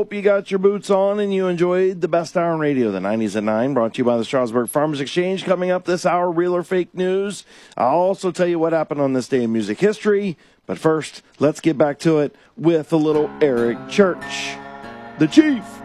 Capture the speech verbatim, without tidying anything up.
hope you got your boots on and you enjoyed the best hour on radio, the nineties at nine, brought to you by the Strasburg Farmers Exchange. Coming up this hour, real or fake news. I'll also tell you what happened on this day in music history. But first, let's get back to it with a little Eric Church, the Chief.